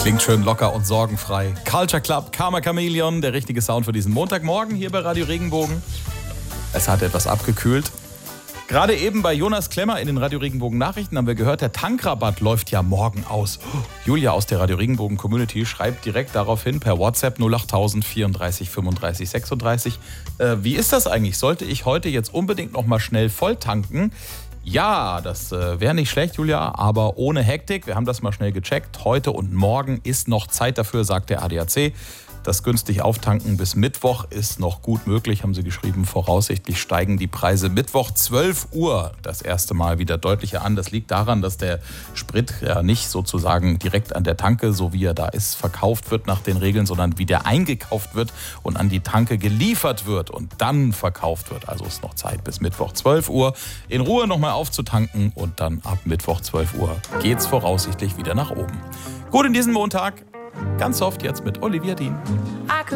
Klingt schön locker und sorgenfrei. Culture Club, Karma Chameleon, der richtige Sound für diesen Montagmorgen hier bei Radio Regenbogen. Es hat etwas abgekühlt. Gerade eben bei Jonas Klemmer in den Radio Regenbogen Nachrichten haben wir gehört, der Tankrabatt läuft ja morgen aus. Julia aus der Radio Regenbogen Community schreibt direkt darauf hin per WhatsApp 08000 34 35 36. Wie ist das eigentlich? Sollte ich heute jetzt unbedingt noch mal schnell voll tanken? Ja, das wäre nicht schlecht, Julia, aber ohne Hektik. Wir haben das mal schnell gecheckt. Heute und morgen ist noch Zeit dafür, sagt der ADAC. Das günstig Auftanken bis Mittwoch ist noch gut möglich, haben sie geschrieben. Voraussichtlich steigen die Preise Mittwoch 12 Uhr das erste Mal wieder deutlicher an. Das liegt daran, dass der Sprit ja nicht sozusagen direkt an der Tanke, so wie er da ist, verkauft wird nach den Regeln, sondern wie der eingekauft wird und an die Tanke geliefert wird und dann verkauft wird. Also ist noch Zeit bis Mittwoch 12 Uhr in Ruhe nochmal aufzutanken und dann ab Mittwoch 12 Uhr geht's voraussichtlich wieder nach oben. Gut in diesem Montag. Ganz soft jetzt mit Olivia Dean.